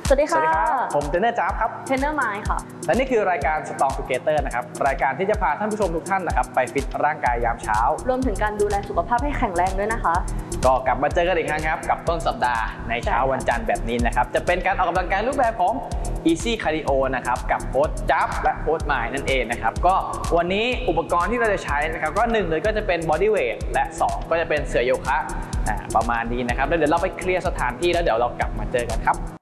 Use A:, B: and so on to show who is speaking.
A: สวัสดีค่ะ
B: ผมเทรนเนอร์จ๊าบครับ
A: เทรนเนอร์ไม้ค่ะ
B: และนี่คือรายการ Strong Together นะครับรายการที่จะพาท่านผู้ชมทุกท่านนะครับไปฟิตร่างกายยามเช้าร
A: วมถึงการดูแลสุขภาพให้แข็งแรงด้วยนะคะ
B: ก็กลับมาเจอกันอีกครั้งครับกับต้นสัปดาห์ในเช้าวันจันทร์แบบนี้นะครับจะเป็นการออกกำลังกายรูปแบบของ Easy Cardio นะครับกับโค้ชจ๊าบและโค้ชไม้นั่นเองนะครับก็วันนี้อุปกรณ์ที่เราจะใช้นะครับก็1เลยก็จะเป็น Body Weight และ2ก็จะเป็นเสื่อโยคะประมาณนี้นะครับแล้วเดี๋ยวเราไปเคลียร์สถานที่แล้วเดี๋ยวเรากลับมาเจอกันครับ